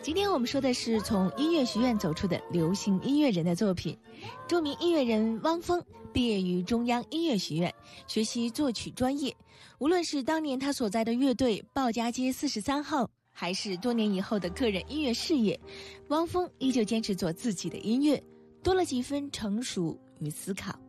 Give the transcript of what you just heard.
今天我们说的是从音乐学院走出的流行音乐人的作品。著名音乐人汪峰毕业于中央音乐学院，学习作曲专业。无论是当年他所在的乐队鲍家街43号，还是多年以后的个人音乐事业，汪峰依旧坚持做自己的音乐，多了几分成熟与思考。